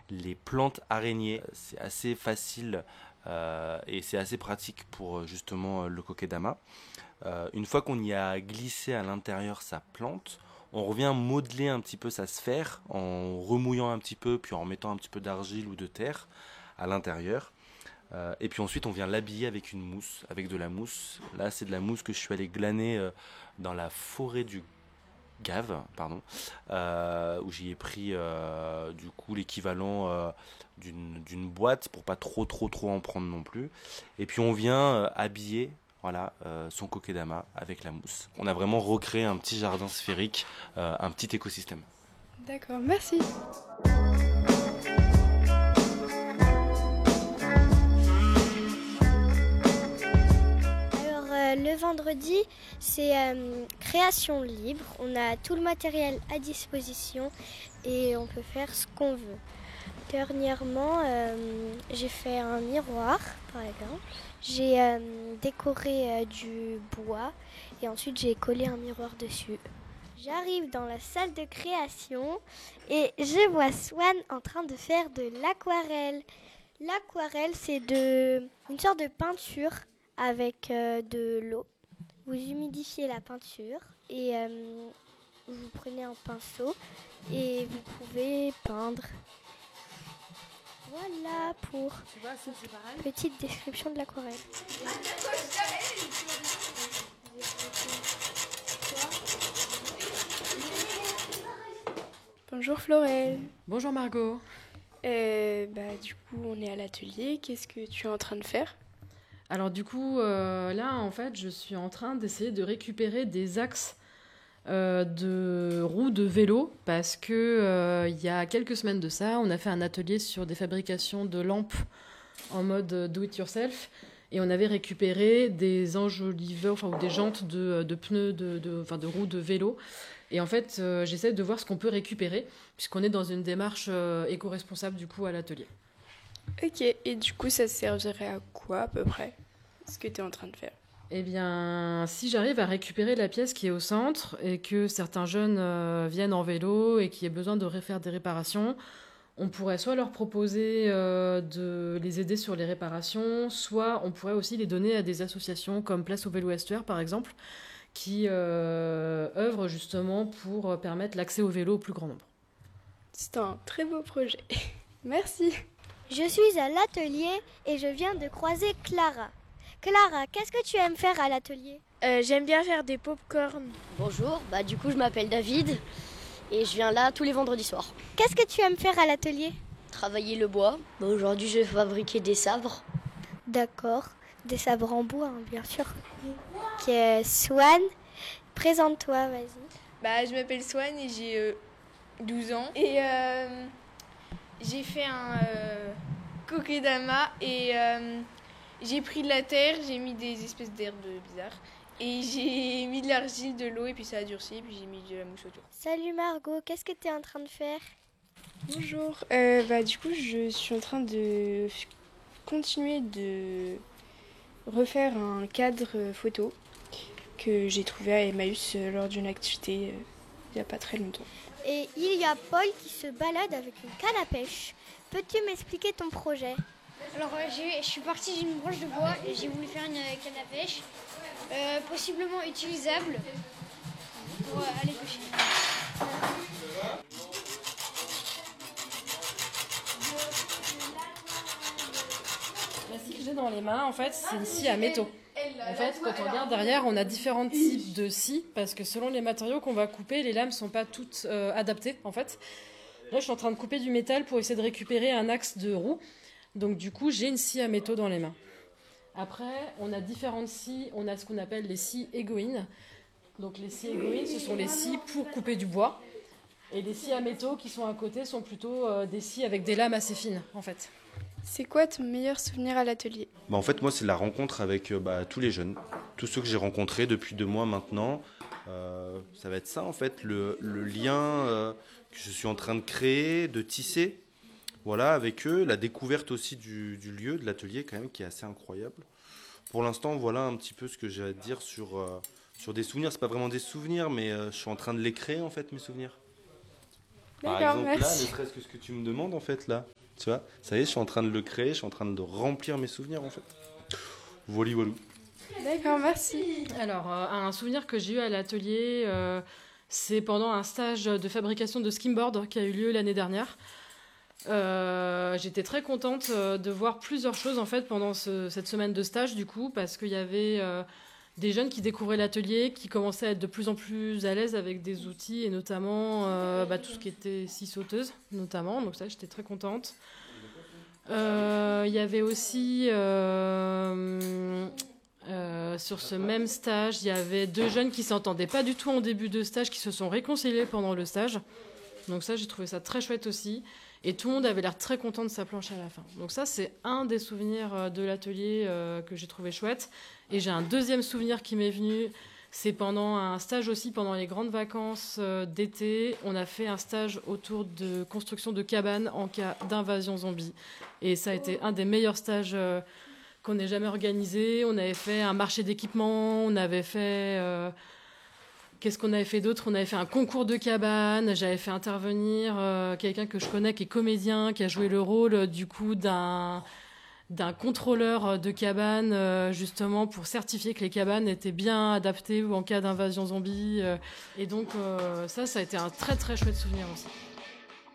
les plantes araignées. C'est assez facile et c'est assez pratique pour justement le kokedama. Une fois qu'on y a glissé à l'intérieur sa plante, on revient modeler un petit peu sa sphère en remouillant un petit peu, puis en mettant un petit peu d'argile ou de terre à l'intérieur. Et puis ensuite, on vient l'habiller avec une mousse, avec de la mousse. Là, c'est de la mousse que je suis allé glaner dans la forêt du Gave, pardon, où j'y ai pris du coup l'équivalent d'une boîte pour pas trop en prendre non plus. Et puis on vient habiller voilà, son kokedama avec la mousse. On a vraiment recréé un petit jardin sphérique, un petit écosystème. D'accord, merci. Le vendredi, c'est création libre. On a tout le matériel à disposition et on peut faire ce qu'on veut. Dernièrement, j'ai fait un miroir, par exemple. J'ai décoré du bois et ensuite j'ai collé un miroir dessus. J'arrive dans la salle de création et je vois Swan en train de faire de l'aquarelle. L'aquarelle, c'est une sorte de peinture avec de l'eau. Vous humidifiez la peinture et vous prenez un pinceau et vous pouvez peindre. Voilà pour une petite description de l'aquarelle. Bonjour Florelle. Bonjour Margot. Du coup, on est à l'atelier. Qu'est-ce que tu es en train de faire? Alors du coup, là en fait, je suis en train d'essayer de récupérer des axes de roues de vélo parce que il y a quelques semaines de ça, on a fait un atelier sur des fabrications de lampes en mode do it yourself et on avait récupéré des enjoliveurs, enfin ou des jantes de pneus de roues de vélo. Et en fait, j'essaie de voir ce qu'on peut récupérer puisqu'on est dans une démarche éco-responsable du coup à l'atelier. Ok, et du coup, ça servirait à quoi à peu près, ce que tu es en train de faire? Eh bien, si j'arrive à récupérer la pièce qui est au centre et que certains jeunes viennent en vélo et qui aient besoin de refaire des réparations, on pourrait soit leur proposer de les aider sur les réparations, soit on pourrait aussi les donner à des associations comme Place au Vélo Estuaire par exemple, qui œuvrent justement pour permettre l'accès au vélo au plus grand nombre. C'est un très beau projet. Merci. Je suis à l'atelier et je viens de croiser Clara. Clara, qu'est-ce que tu aimes faire à l'atelier? J'aime bien faire des pop-corn. Bonjour, du coup je m'appelle David et je viens là tous les vendredis soirs. Qu'est-ce que tu aimes faire à l'atelier? Travailler le bois. Aujourd'hui je vais fabriquer des sabres. D'accord, des sabres en bois, hein, bien sûr. Swan, présente-toi, vas-y. Je m'appelle Swan et j'ai 12 ans. Et j'ai fait un kokedama et j'ai pris de la terre, j'ai mis des espèces d'herbes bizarres. Et j'ai mis de l'argile, de l'eau et puis ça a durci et puis j'ai mis de la mousse autour. Salut Margot, qu'est-ce que tu es en train de faire? Bonjour. Du coup, je suis en train de continuer de refaire un cadre photo que j'ai trouvé à Emmaüs lors d'une activité il n'y a pas très longtemps. Et il y a Paul qui se balade avec une canne à pêche. Peux-tu m'expliquer ton projet? Alors je suis partie d'une branche de bois et j'ai voulu faire une canne à pêche, possiblement utilisable pour aller pêcher. La scie que j'ai dans les mains, en fait, c'est une scie à métaux. En fait, quand on regarde derrière, on a différents types de scies parce que selon les matériaux qu'on va couper, les lames sont pas toutes adaptées, en fait. Là, je suis en train de couper du métal pour essayer de récupérer un axe de roue. Donc, du coup, j'ai une scie à métaux dans les mains. Après, on a différentes scies. On a ce qu'on appelle les scies égoïnes. Donc, les scies égoïnes, ce sont les scies pour couper du bois. Et les scies à métaux qui sont à côté sont plutôt des scies avec des lames assez fines, en fait. C'est quoi ton meilleur souvenir à l'atelier? En fait, moi, c'est la rencontre avec tous les jeunes, tous ceux que j'ai rencontrés depuis 2 mois maintenant. Ça va être ça, en fait, le lien que je suis en train de créer, de tisser, voilà, avec eux. La découverte aussi du lieu, de l'atelier, quand même, qui est assez incroyable. Pour l'instant, voilà un petit peu ce que j'ai à dire sur des souvenirs. C'est pas vraiment des souvenirs, mais je suis en train de les créer, en fait, mes souvenirs. Par D'accord, exemple, là, ne merci. serait-ce que ce que tu me demandes, en fait, là. Tu vois, ça y est, je suis en train de le créer, je suis en train de remplir mes souvenirs, en fait. Voilà, voilà. D'accord, merci. Alors, un souvenir que j'ai eu à l'atelier, c'est pendant un stage de fabrication de skimboard qui a eu lieu l'année dernière. J'étais très contente de voir plusieurs choses en fait pendant cette semaine de stage du coup, parce qu'il y avait des jeunes qui découvraient l'atelier, qui commençaient à être de plus en plus à l'aise avec des outils et notamment tout ce qui était scie sauteuse notamment, donc ça j'étais très contente. Il y avait aussi sur ce même stage, il y avait 2 jeunes qui s'entendaient pas du tout en début de stage, qui se sont réconciliés pendant le stage. Donc ça, j'ai trouvé ça très chouette aussi. Et tout le monde avait l'air très content de sa planche à la fin. Donc ça, c'est un des souvenirs de l'atelier que j'ai trouvé chouette. Et j'ai un deuxième souvenir qui m'est venu. C'est pendant un stage aussi, pendant les grandes vacances d'été. On a fait un stage autour de construction de cabanes en cas d'invasion zombie. Et ça a été un des meilleurs stages qu'on ait jamais organisé. On avait fait un marché d'équipement, on avait fait... qu'est-ce qu'on avait fait d'autre ? On avait fait un concours de cabane, j'avais fait intervenir quelqu'un que je connais qui est comédien, qui a joué le rôle du coup d'un contrôleur de cabane, justement pour certifier que les cabanes étaient bien adaptées ou en cas d'invasion zombie. Et donc ça a été un très très chouette souvenir aussi.